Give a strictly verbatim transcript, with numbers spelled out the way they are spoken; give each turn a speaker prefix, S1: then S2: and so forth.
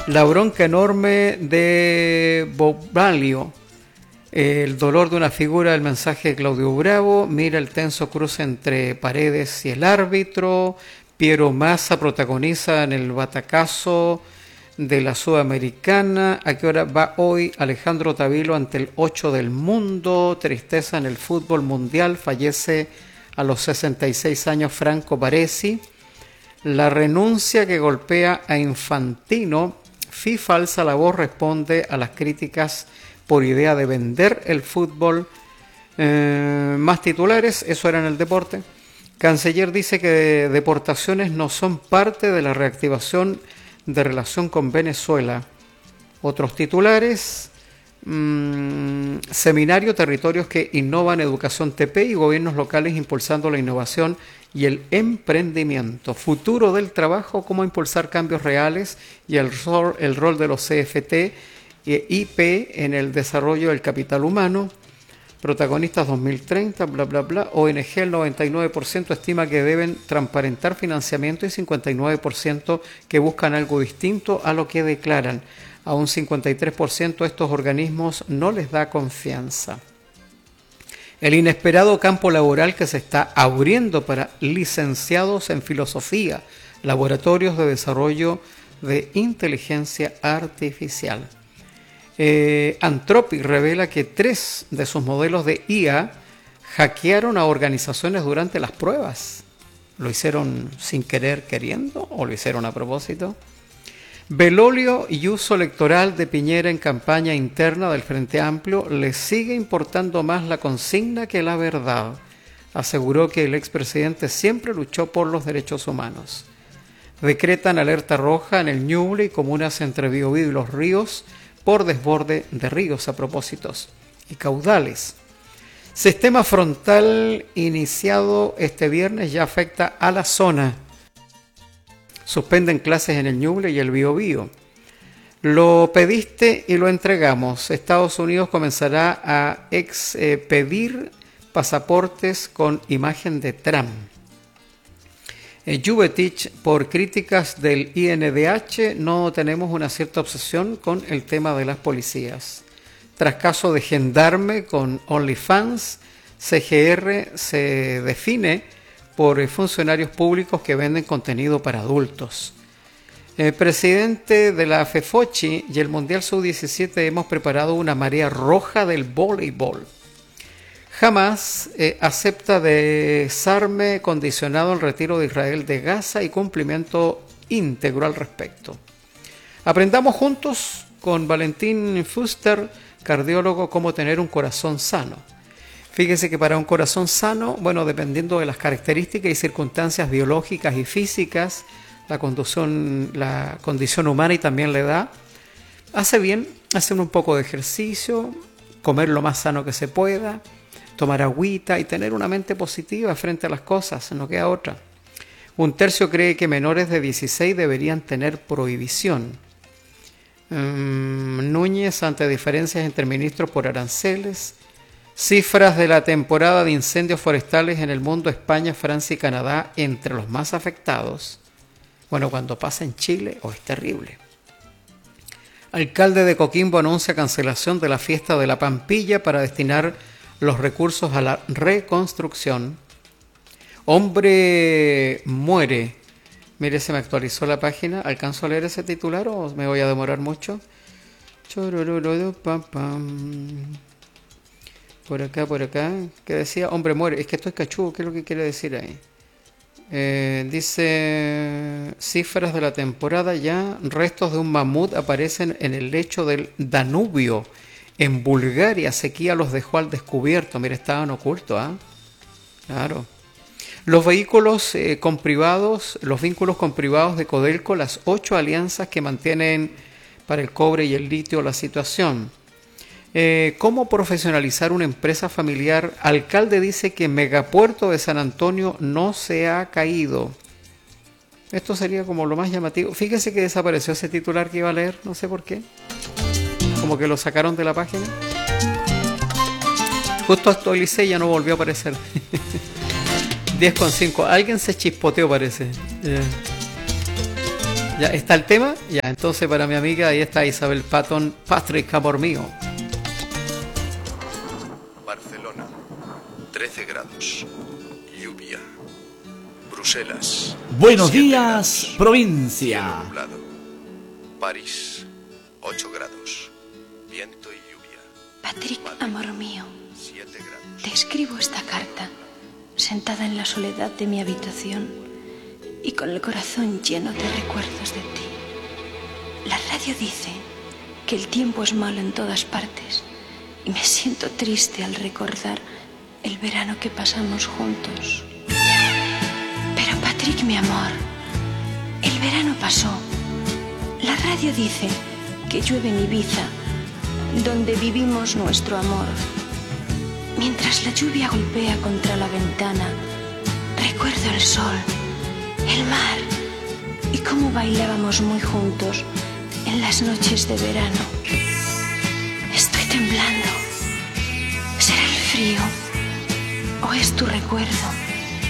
S1: La bronca enorme de Bobalio, el dolor de una figura, el mensaje de Claudio Bravo, mira el tenso cruce entre Paredes y el árbitro, Piero Massa protagoniza en el batacazo de la Sudamericana, ¿a qué hora va hoy Alejandro Tavilo ante el ocho del mundo? Tristeza en el fútbol mundial, fallece a los sesenta y seis años Franco Baresi. La renuncia que golpea a Infantino, FIFA alza la voz, responde a las críticas por idea de vender el fútbol. Eh, más titulares, eso era en el deporte. Canciller dice que deportaciones no son parte de la reactivación de relación con Venezuela. Otros titulares, mmm, seminario Territorios que Innovan Educación T P y gobiernos locales impulsando la innovación y el emprendimiento. Futuro del trabajo, cómo impulsar cambios reales y el rol, el rol de los C F T e I P en el desarrollo del capital humano. Protagonistas dos mil treinta, bla, bla, bla. O N G, el noventa y nueve por ciento estima que deben transparentar financiamiento y cincuenta y nueve por ciento que buscan algo distinto a lo que declaran. A un cincuenta y tres por ciento estos organismos no les da confianza. El inesperado campo laboral que se está abriendo para licenciados en filosofía, laboratorios de desarrollo de inteligencia artificial. Eh, Anthropic revela que tres de sus modelos de I A hackearon a organizaciones durante las pruebas. ¿Lo hicieron sin querer queriendo o lo hicieron a propósito? Velolio y uso electoral de Piñera en campaña interna del Frente Amplio, le sigue importando más la consigna que la verdad. Aseguró que el expresidente siempre luchó por los derechos humanos. Decretan alerta roja en el Ñuble y comunas entre Biobío y Los Ríos por desborde de ríos a propósitos y caudales. Sistema frontal iniciado este viernes ya afecta a la zona. Suspenden clases en el Ñuble y el Biobío. Lo pediste y lo entregamos. Estados Unidos comenzará a expedir pasaportes con imagen de Trump. Eh, Juvetich, por críticas del I N D H, no tenemos una cierta obsesión con el tema de las policías. Tras caso de gendarme con OnlyFans, C G R se define por funcionarios públicos que venden contenido para adultos. El presidente de la FEFOCHI y el Mundial sub diecisiete hemos preparado una marea roja del voleibol. Jamás eh, acepta desarme condicionado al retiro de Israel de Gaza y cumplimiento íntegro al respecto. Aprendamos juntos con Valentín Fuster, cardiólogo, cómo tener un corazón sano. Fíjese que para un corazón sano, bueno, dependiendo de las características y circunstancias biológicas y físicas, la condición, la condición humana y también la edad, hace bien hacer un poco de ejercicio, comer lo más sano que se pueda, tomar agüita y tener una mente positiva frente a las cosas, no queda otra. Un tercio cree que menores de dieciséis deberían tener prohibición. Um, Núñez ante diferencias entre ministros por aranceles. Cifras de la temporada de incendios forestales en el mundo: España, Francia y Canadá entre los más afectados. Bueno, cuando pasa en Chile, oh, es terrible. Alcalde de Coquimbo anuncia cancelación de la fiesta de la Pampilla para destinar los recursos a la reconstrucción. Hombre muere. Mire, se me actualizó la página. ¿Alcanzo a leer ese titular o me voy a demorar mucho? Por acá, por acá. ¿Qué decía? Hombre muere. Es que estoy cachudo. ¿Qué es lo que quiere decir ahí? Eh, dice, cifras de la temporada ya. Restos de un mamut aparecen en el lecho del Danubio. En Bulgaria, sequía los dejó al descubierto. Mira, estaban ocultos, ¿ah? ¿eh? Claro. Los vehículos eh, con privados, los vínculos con privados de Codelco, las ocho alianzas que mantienen para el cobre y el litio la situación. Eh, ¿Cómo profesionalizar una empresa familiar? Alcalde dice que Megapuerto de San Antonio no se ha caído. Esto sería como lo más llamativo. Fíjese que desapareció ese titular que iba a leer, no sé por qué. Como que lo sacaron de la página. Justo actualicé y ya no volvió a aparecer. diez con cinco. Alguien se chispoteó, parece. Yeah. Ya está el tema. Ya, entonces para mi amiga, ahí está Isabel Patton, Patrick, amor mío.
S2: Barcelona, trece grados. Lluvia. Bruselas.
S3: Buenos días, grados. Provincia.
S2: Nublado. París, ocho grados. Viento y lluvia.
S4: Patrick, Madrid, amor mío.
S2: siete grados.
S4: Te escribo esta carta, sentada en la soledad de mi habitación y con el corazón lleno de recuerdos de ti. La radio dice que el tiempo es malo en todas partes y me siento triste al recordar el verano que pasamos juntos. Pero Patrick, mi amor, el verano pasó. La radio dice que llueve en Ibiza, donde vivimos nuestro amor. Mientras la lluvia golpea contra la ventana, recuerdo el sol, el mar y cómo bailábamos muy juntos en las noches de verano. Estoy temblando. ¿Será el frío o es tu recuerdo?